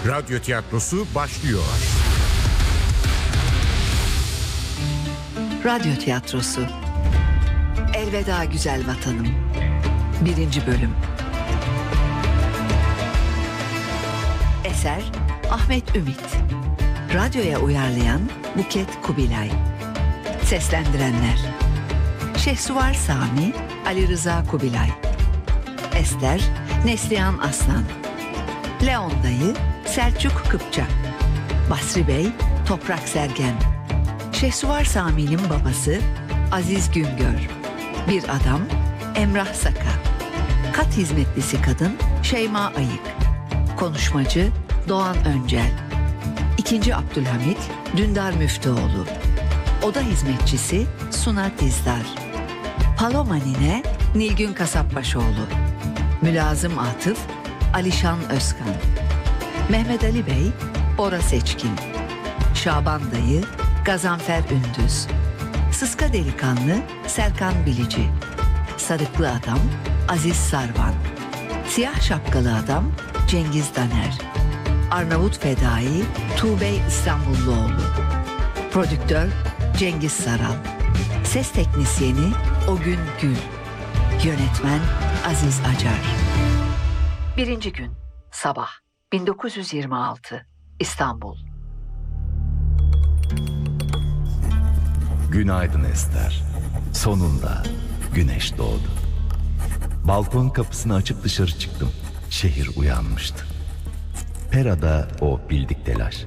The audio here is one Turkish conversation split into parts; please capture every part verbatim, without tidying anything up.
Radyo tiyatrosu başlıyor. Radyo tiyatrosu Elveda Güzel Vatanım birinci bölüm. Eser Ahmet Ümit. Radyoya uyarlayan Buket Kubilay. Seslendirenler Şehsuvar Sami, Ali Rıza Kubilay. Ester Neslihan Aslan. Leon Dayı Selçuk Kıpçak. Basri Bey Toprak Sergen. Şehsuvar Sami'nin babası Aziz Güngör. Bir adam Emrah Saka. Kat hizmetlisi kadın Şeyma Ayık. Konuşmacı Doğan Öncel. İkinci Abdülhamit Dündar Müftüoğlu. Oda hizmetçisi Suna Dizdar. Paloma Nine Nilgün Kasapbaşoğlu. Mülazım Atıf Alişan Özkan. Mehmet Ali Bey Bora Seçkin. Şaban Dayı Gazanfer Ündüz. Sıska Delikanlı Serkan Bilici. Sarıklı Adam Aziz Sarvan. Siyah Şapkalı Adam Cengiz Daner. Arnavut Fedai Tuğbey İstanbulluoğlu. Prodüktör Cengiz Saral. Ses teknisyeni Ogün Gül. Yönetmen Aziz Acar. Birinci gün sabah bin dokuz yüz yirmi altı İstanbul. Günaydın Ester. Sonunda güneş doğdu. Balkon kapısını açıp dışarı çıktım. Şehir uyanmıştı. Pera'da o bildik telaş.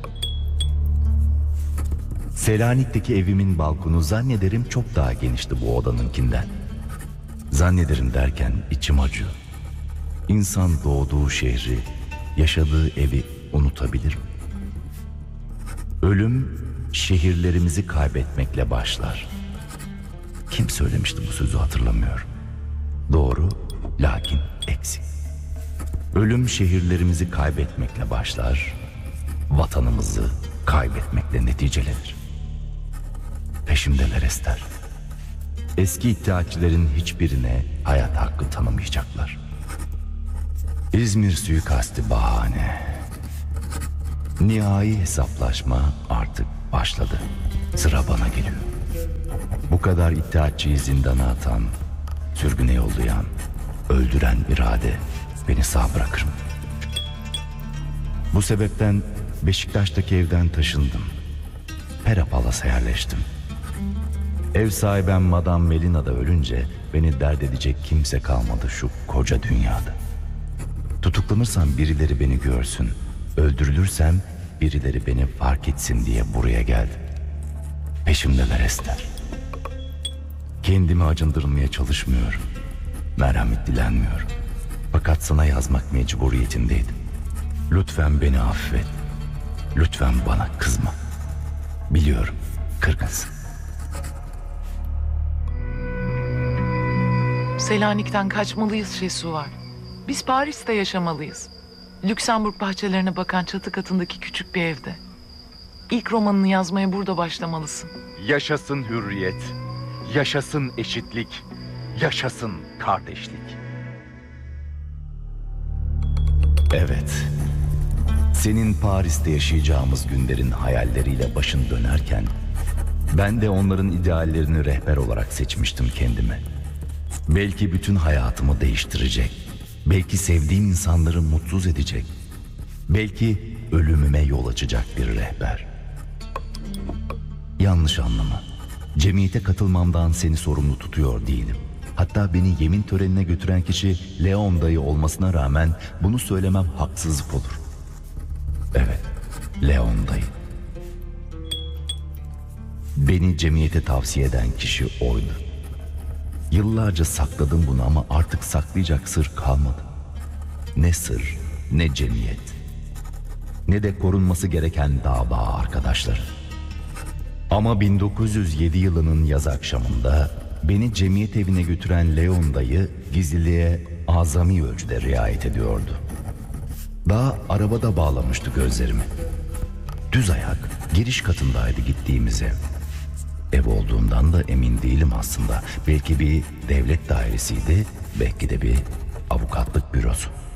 Selanik'teki evimin balkonu zannederim çok daha genişti bu odanınkinden. Zannederim derken içim acıyor. İnsan doğduğu şehri, yaşadığı evi unutabilir mi? Ölüm şehirlerimizi kaybetmekle başlar. Kim söylemişti bu sözü hatırlamıyorum. Doğru, lakin eksik. Ölüm şehirlerimizi kaybetmekle başlar, vatanımızı kaybetmekle neticelenir. Peşimdeler Ester. Eski iddiaçilerin hiçbirine hayat hakkı tanımayacaklar. İzmir suikasti bahane. Nihai hesaplaşma artık başladı. Sıra bana geliyor. Bu kadar iddiaçıyı zindana atan, sürgüne yollayan, öldüren irade beni sağ bırakır mı? Bu sebepten Beşiktaş'taki evden taşındım. Pera Palas'a yerleştim. Ev sahibem Madame Melina da ölünce beni dert edecek kimse kalmadı şu koca dünyada. Tutuklanırsam birileri beni görsün, öldürülürsem birileri beni fark etsin diye buraya geldim. Peşimdeler Ester. Kendimi acındırmaya çalışmıyorum. Merhamet dilenmiyorum. Fakat sana yazmak mecburiyetindeydim. Lütfen beni affet. Lütfen bana kızma. Biliyorum, kırgınsın. Selanik'ten kaçmalıyız Şehsuvar. Biz Paris'te yaşamalıyız. Lüksemburg bahçelerine bakan çatı katındaki küçük bir evde. İlk romanını yazmaya burada başlamalısın. Yaşasın hürriyet, yaşasın eşitlik, yaşasın kardeşlik. Evet. Senin Paris'te yaşayacağımız günlerin hayalleriyle başın dönerken ben de onların ideallerini rehber olarak seçmiştim kendime. Belki bütün hayatımı değiştirecek, belki sevdiğim insanları mutsuz edecek, belki ölümüme yol açacak bir rehber. Yanlış anlama. Cemiyete katılmamdan seni sorumlu tutuyor değilim. Hatta beni yemin törenine götüren kişi Leon Dayı olmasına rağmen bunu söylemem haksızlık olur. Evet, Leon Dayı. Beni cemiyete tavsiye eden kişi oydu. Yıllarca sakladım bunu ama artık saklayacak sır kalmadı. Ne sır, ne cemiyet, ne de korunması gereken dava arkadaşları. Ama bin dokuz yüz yedi yılının yaz akşamında beni cemiyet evine götüren Leon Dayı gizliliğe azami ölçüde riayet ediyordu. Daha arabada bağlamıştı gözlerimi. Düz ayak giriş katındaydı gittiğimiz ev. Ev olduğundan da emin değilim aslında. Belki bir devlet dairesiydi, belki de bir avukatlık bürosu.